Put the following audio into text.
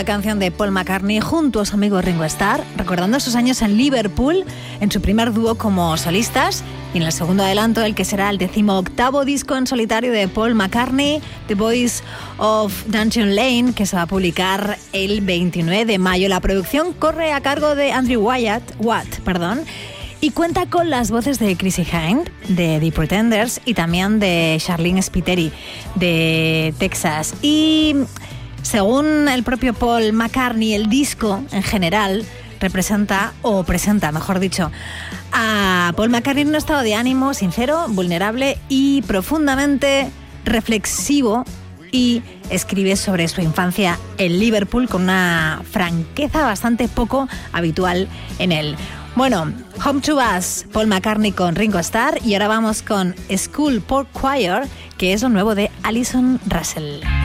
La canción de Paul McCartney junto a su amigo Ringo Starr, recordando sus años en Liverpool, en su primer dúo como solistas, y en el segundo adelanto, el que será el 18º disco en solitario de Paul McCartney, The Boys of Dungeon Lane, que se va a publicar el 29 de mayo. La producción corre a cargo de Andrew Watt, y cuenta con las voces de Chrissie Hynde, de The Pretenders, y también de Charlene Spiteri, de Texas. Y según el propio Paul McCartney, el disco en general presenta, mejor dicho, a Paul McCartney en un estado de ánimo sincero, vulnerable y profundamente reflexivo, y escribe sobre su infancia en Liverpool con una franqueza bastante poco habitual en él. Bueno, Home to Us, Paul McCartney con Ringo Starr, y ahora vamos con School Port Choir, que es lo nuevo de Alison Russell.